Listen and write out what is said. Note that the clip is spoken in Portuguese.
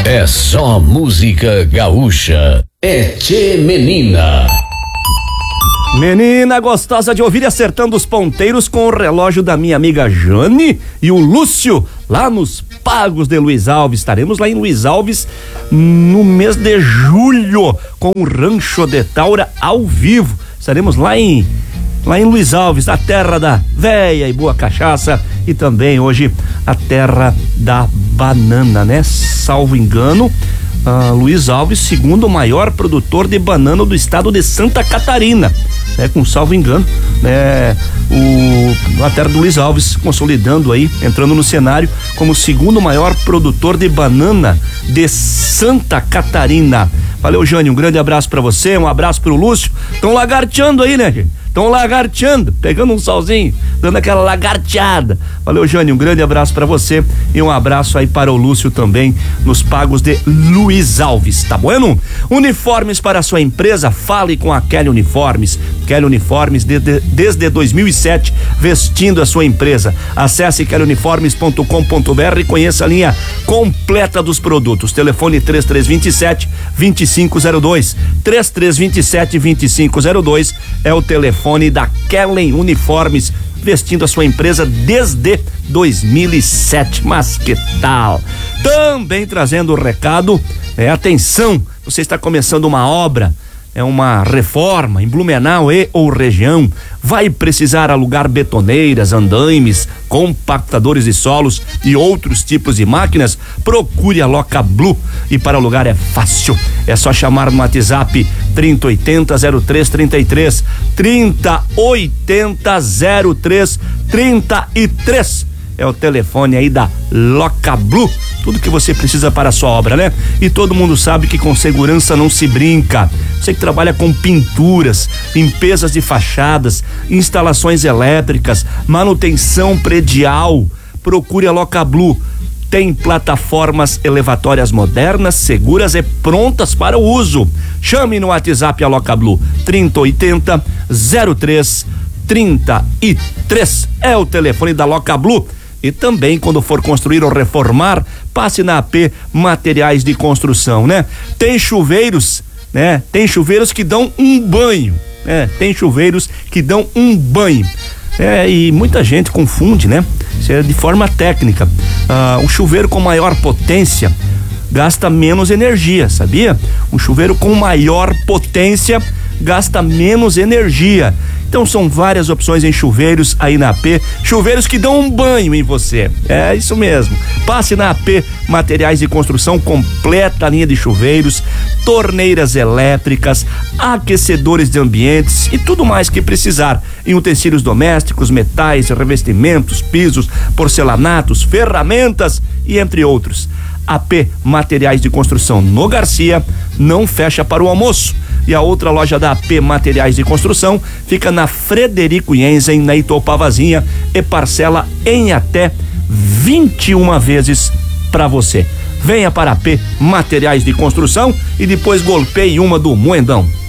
É só música gaúcha. É tchê menina. Menina gostosa de ouvir e acertando os ponteiros com o relógio da minha amiga Jane e o Lúcio, lá nos Pagos de Luiz Alves. Estaremos lá em Luiz Alves no mês de julho com o Rancho de Taura ao vivo. Estaremos lá em Luiz Alves, a terra da véia e boa cachaça, e também hoje a terra da banana, né? Salvo engano, Luiz Alves, segundo maior produtor de banana do estado de Santa Catarina, né? Com salvo engano, né? A terra do Luiz Alves consolidando aí, entrando no cenário como o segundo maior produtor de banana de Santa Catarina. Valeu, Jane, um grande abraço pra você, um abraço pro Lúcio. Estão lagarteando aí, né, gente? Estão lagarteando, pegando um solzinho, dando aquela lagarteada. Valeu, Jane, um grande abraço pra você e um abraço aí para o Lúcio também, nos Pagos de Luiz Alves, tá bueno? Uniformes para a sua empresa, fale com a Kelly Uniformes. Kelly Uniformes desde 2007, vestindo a sua empresa. Acesse kellyuniformes.com.br e conheça a linha completa dos produtos. Telefone 3327-2502. 3327-2502 é o telefone da Kelly Uniformes, vestindo a sua empresa desde 2007. Mas que tal? Também trazendo o recado, atenção, você está começando uma obra, uma reforma em Blumenau ou região, vai precisar alugar betoneiras, andaimes, compactadores de solos e outros tipos de máquinas? Procure a Loca Blue, e para alugar é fácil, é só chamar no WhatsApp 3080-0333, 3080-0333. É o telefone aí da Loca Blue, tudo que você precisa para a sua obra, né? E todo mundo sabe que com segurança não se brinca. Você que trabalha com pinturas, limpezas de fachadas, instalações elétricas, manutenção predial, procure a Loca Blue. Tem plataformas elevatórias modernas, seguras e prontas para o uso. Chame no WhatsApp a Loca Blue, 3080-0333. É o telefone da Loca Blue. E também, quando for construir ou reformar, passe na AP Materiais de Construção, né? Tem chuveiros, né? Tem chuveiros que dão um banho, né? Tem chuveiros que dão um banho. E muita gente confunde, né? Isso é de forma técnica. Um chuveiro com maior potência gasta menos energia, sabia? Um chuveiro com maior potência gasta menos energia. Então são várias opções em chuveiros aí na AP, chuveiros que dão um banho em você. É isso mesmo. Passe na AP Materiais de Construção, completa a linha de chuveiros, torneiras elétricas, aquecedores de ambientes e tudo mais que precisar em utensílios domésticos, metais, revestimentos, pisos, porcelanatos, ferramentas e entre outros. AP Materiais de Construção no Garcia não fecha para o almoço. E a outra loja da AP Materiais de Construção fica na Frederico Jensen, na Itopavazinha, e parcela em até 21 vezes para você. Venha para a AP Materiais de Construção e depois golpeie uma do Moendão.